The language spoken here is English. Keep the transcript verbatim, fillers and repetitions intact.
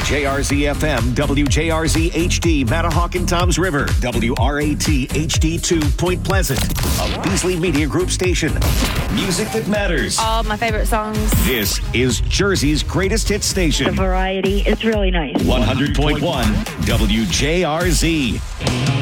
J R Z F M, W J R Z H D, Matahawk and Toms River, W R A T H D two, Point Pleasant, a Beasley Media Group station. Music that matters. All my favorite songs. This is Jersey's greatest hit station. The variety is really nice. one hundred point one W J R Z.